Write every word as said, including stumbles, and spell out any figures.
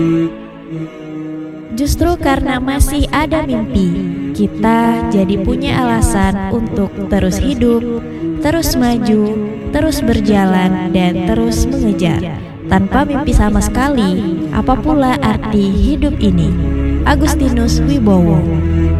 Justru karena masih ada mimpi, kita jadi punya alasan untuk terus hidup, terus maju, terus berjalan, dan terus mengejar. Tanpa mimpi sama sekali, apa pula arti hidup ini? Agustinus Wibowo.